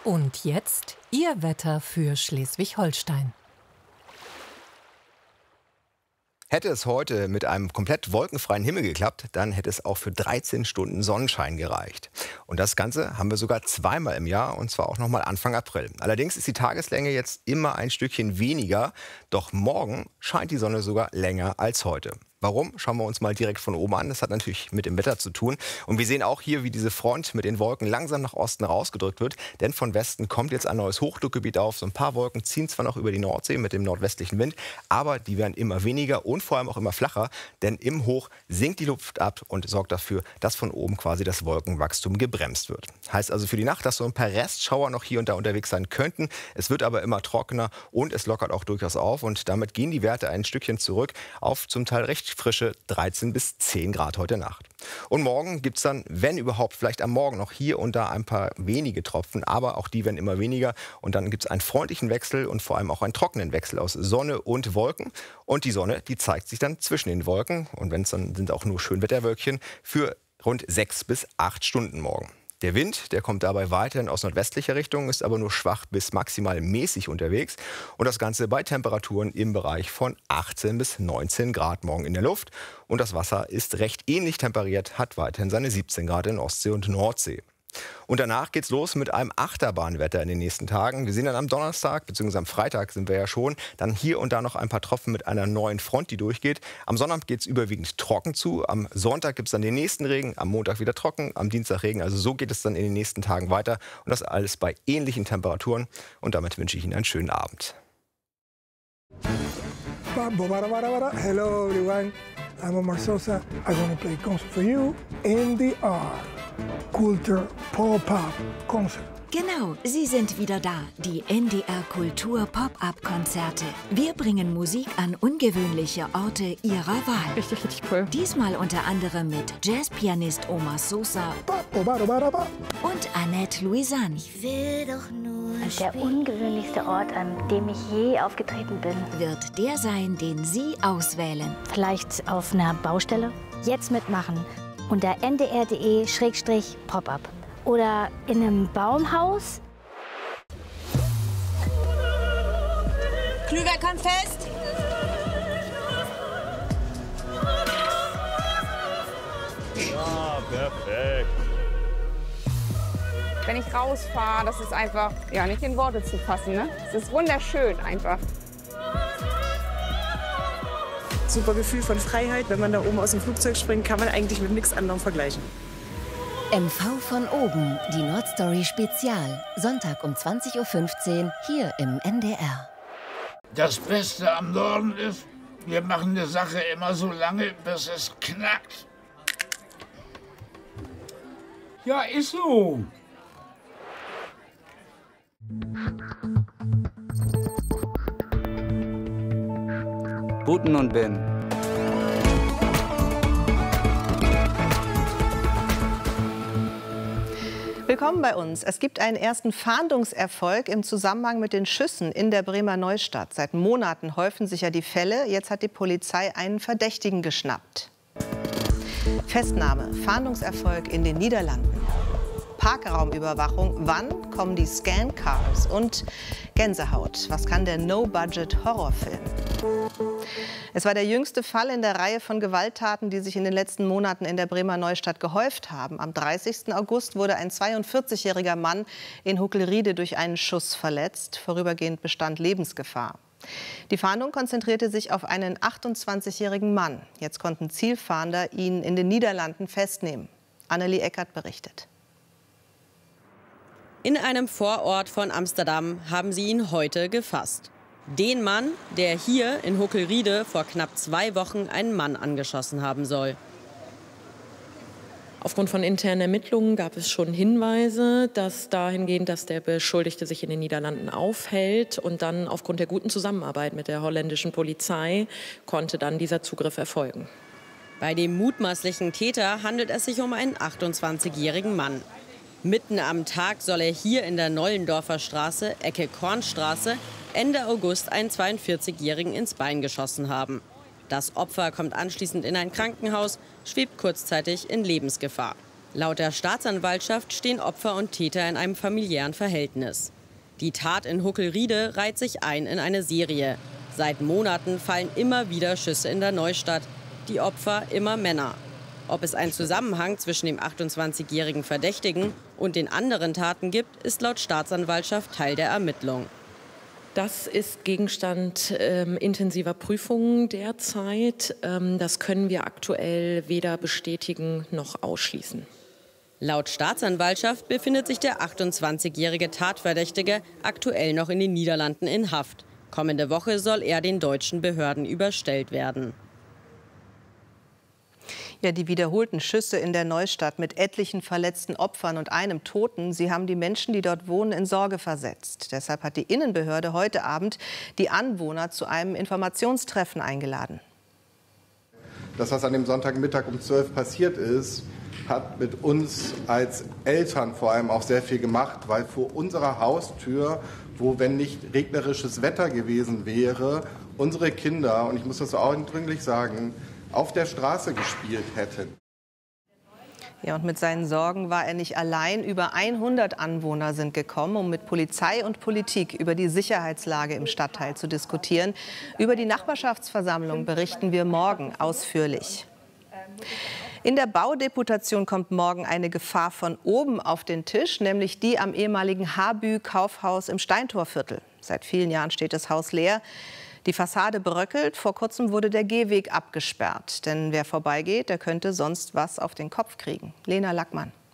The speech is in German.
Und jetzt Ihr Wetter für Schleswig-Holstein. Hätte es heute mit einem komplett wolkenfreien Himmel geklappt, dann hätte es auch für 13 Stunden Sonnenschein gereicht. Und das Ganze haben wir sogar zweimal im Jahr, und zwar auch noch mal Anfang April. Allerdings ist die Tageslänge jetzt immer ein Stückchen weniger, doch morgen scheint die Sonne sogar länger als heute. Warum? Schauen wir uns mal direkt von oben an. Das hat natürlich mit dem Wetter zu tun. Und wir sehen auch hier, wie diese Front mit den Wolken langsam nach Osten rausgedrückt wird. Denn von Westen kommt jetzt ein neues Hochdruckgebiet auf. So ein paar Wolken ziehen zwar noch über die Nordsee mit dem nordwestlichen Wind, aber die werden immer weniger und vor allem auch immer flacher. Denn im Hoch sinkt die Luft ab und sorgt dafür, dass von oben quasi das Wolkenwachstum gebremst wird. Heißt also für die Nacht, dass so ein paar Restschauer noch hier und da unterwegs sein könnten. Es wird aber immer trockener und es lockert auch durchaus auf. Und damit gehen die Werte ein Stückchen zurück auf zum Teil recht frische 13 bis 10 Grad heute Nacht. Und morgen gibt es dann, wenn überhaupt, vielleicht am Morgen noch hier und da ein paar wenige Tropfen, aber auch die werden immer weniger. Und dann gibt es einen freundlichen Wechsel und vor allem auch einen trockenen Wechsel aus Sonne und Wolken. Und die Sonne, die zeigt sich dann zwischen den Wolken. Und wenn es dann sind auch nur Schönwetterwölkchen für rund 6 bis 8 Stunden morgen. Der Wind, der kommt dabei weiterhin aus nordwestlicher Richtung, ist aber nur schwach bis maximal mäßig unterwegs. Und das Ganze bei Temperaturen im Bereich von 18 bis 19 Grad morgen in der Luft. Und das Wasser ist recht ähnlich temperiert, hat weiterhin seine 17 Grad in Ostsee und Nordsee. Und danach geht's los mit einem Achterbahnwetter in den nächsten Tagen. Wir sehen dann am Donnerstag bzw. am Freitag sind wir ja schon, dann hier und da noch ein paar Tropfen mit einer neuen Front, die durchgeht. Am Sonnabend geht's überwiegend trocken zu. Am Sonntag gibt's dann den nächsten Regen, am Montag wieder trocken, am Dienstag Regen. Also so geht es dann in den nächsten Tagen weiter. Und das alles bei ähnlichen Temperaturen. Und damit wünsche ich Ihnen einen schönen Abend. Hello everyone, I'm Omar Sosa. I'm gonna play concert for you, NDR. Kultur Pop-Up Konzert. Genau, sie sind wieder da, die NDR Kultur Pop-Up-Konzerte. Wir bringen Musik an ungewöhnliche Orte ihrer Wahl. Richtig cool. Diesmal unter anderem mit Jazzpianist Omar Sosa und Annette Louisanne. Ich will doch nur der ungewöhnlichste Ort, an dem ich je aufgetreten bin. Wird der sein, den Sie auswählen. Vielleicht auf einer Baustelle? Jetzt mitmachen. Unter ndr.de/pop-up. Oder in einem Baumhaus. Klüver kommt fest. Ja, perfekt. Wenn ich rausfahre, das ist einfach, ja, nicht in Worte zu fassen, ne? Es ist wunderschön einfach. Super Gefühl von Freiheit. Wenn man da oben aus dem Flugzeug springt, kann man eigentlich mit nichts anderem vergleichen. MV von oben, die Nordstory Spezial. Sonntag um 20:15 Uhr hier im NDR. Das Beste am Norden ist, wir machen eine Sache immer so lange, bis es knackt. Ja, ist so. Guten und Ben. Willkommen bei uns. Es gibt einen ersten Fahndungserfolg im Zusammenhang mit den Schüssen in der Bremer Neustadt. Seit Monaten häufen sich ja die Fälle. Jetzt hat die Polizei einen Verdächtigen geschnappt. Festnahme, Fahndungserfolg in den Niederlanden. Parkraumüberwachung, wann kommen die Scan-Cars? Und Gänsehaut, was kann der No-Budget-Horrorfilm? Es war der jüngste Fall in der Reihe von Gewalttaten, die sich in den letzten Monaten in der Bremer Neustadt gehäuft haben. Am 30. August wurde ein 42-jähriger Mann in Huckelriede durch einen Schuss verletzt. Vorübergehend bestand Lebensgefahr. Die Fahndung konzentrierte sich auf einen 28-jährigen Mann. Jetzt konnten Zielfahnder ihn in den Niederlanden festnehmen. Annelie Eckert berichtet. In einem Vorort von Amsterdam haben sie ihn heute gefasst. Den Mann, der hier in Huckelriede vor knapp 2 Wochen einen Mann angeschossen haben soll. Aufgrund von internen Ermittlungen gab es schon Hinweise, dass dahingehend, dass der Beschuldigte sich in den Niederlanden aufhält. Und dann aufgrund der guten Zusammenarbeit mit der holländischen Polizei konnte dann dieser Zugriff erfolgen. Bei dem mutmaßlichen Täter handelt es sich um einen 28-jährigen Mann. Mitten am Tag soll er hier in der Nollendorfer Straße, Ecke Kornstraße, Ende August einen 42-Jährigen ins Bein geschossen haben. Das Opfer kommt anschließend in ein Krankenhaus, schwebt kurzzeitig in Lebensgefahr. Laut der Staatsanwaltschaft stehen Opfer und Täter in einem familiären Verhältnis. Die Tat in Huckelriede reiht sich ein in eine Serie. Seit Monaten fallen immer wieder Schüsse in der Neustadt. Die Opfer immer Männer. Ob es einen Zusammenhang zwischen dem 28-jährigen Verdächtigen und den anderen Taten gibt, ist laut Staatsanwaltschaft Teil der Ermittlung. Das ist Gegenstand intensiver Prüfungen derzeit. Das können wir aktuell weder bestätigen noch ausschließen. Laut Staatsanwaltschaft befindet sich der 28-jährige Tatverdächtige aktuell noch in den Niederlanden in Haft. Kommende Woche soll er den deutschen Behörden überstellt werden. Ja, die wiederholten Schüsse in der Neustadt mit etlichen verletzten Opfern und einem Toten, sie haben die Menschen, die dort wohnen, in Sorge versetzt. Deshalb hat die Innenbehörde heute Abend die Anwohner zu einem Informationstreffen eingeladen. Das, was an dem Sonntagmittag um 12 passiert ist, hat mit uns als Eltern vor allem auch sehr viel gemacht, weil vor unserer Haustür, wo, wenn nicht regnerisches Wetter gewesen wäre, unsere Kinder, und ich muss das so eindringlich sagen, auf der Straße gespielt hätten. Ja, und mit seinen Sorgen war er nicht allein. Über 100 Anwohner sind gekommen, um mit Polizei und Politik über die Sicherheitslage im Stadtteil zu diskutieren. Über die Nachbarschaftsversammlung berichten wir morgen ausführlich. In der Baudeputation kommt morgen eine Gefahr von oben auf den Tisch, nämlich die am ehemaligen Habü-Kaufhaus im Steintorviertel. Seit vielen Jahren steht das Haus leer. Die Fassade bröckelt. Vor kurzem wurde der Gehweg abgesperrt. Denn wer vorbeigeht, der könnte sonst was auf den Kopf kriegen. Lena Lackmann.